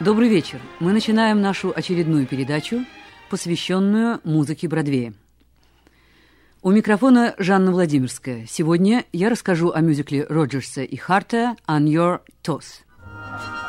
Добрый вечер. Мы начинаем нашу очередную передачу, посвященную музыке Бродвея. У микрофона Жанна Владимирская. Сегодня я расскажу о мюзикле Роджерса и Харта «On Your Toes».